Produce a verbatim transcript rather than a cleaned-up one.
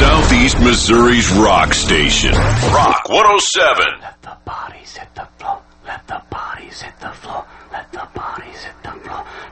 Southeast Missouri's rock station. Rock one oh seven. Let the bodies hit the floor. Let the bodies hit the floor. Let the bodies hit the floor.